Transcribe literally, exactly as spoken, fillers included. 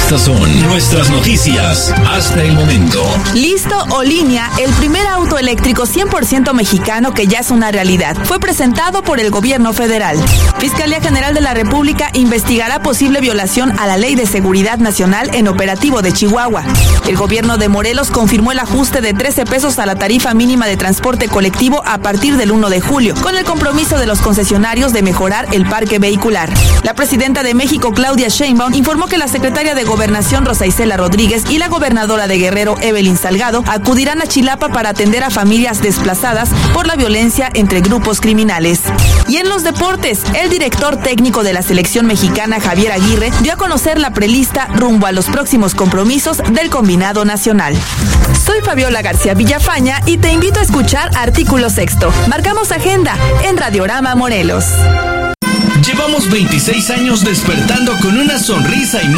Estas son nuestras noticias hasta el momento. Listo o Línea, el primer auto eléctrico cien por ciento mexicano que ya es una realidad, fue presentado por el gobierno federal. Fiscalía General de la República investigará posible violación a la Ley de Seguridad Nacional en operativo de Chihuahua. El gobierno de Morelos confirmó el ajuste de trece pesos a la tarifa mínima de transporte colectivo a partir del primero de julio, con el compromiso de los concesionarios de mejorar el parque vehicular. La presidenta de México, Claudia Sheinbaum, informó que la secretaria de Gobernación, Rosa Isela Rodríguez, y la gobernadora de Guerrero, Evelyn Salgado, acudirán a Chilapa para atender a familias desplazadas por la violencia entre grupos criminales. Y en los deportes, el director técnico de la selección mexicana, Javier Aguirre, dio a conocer la prelista rumbo a los próximos compromisos del combinado nacional. Soy Fabiola García Villafaña y te invito a escuchar Artículo Sexto. Marcamos agenda en Radiorama Morelos. Llevamos veintiséis años despertando con una sonrisa y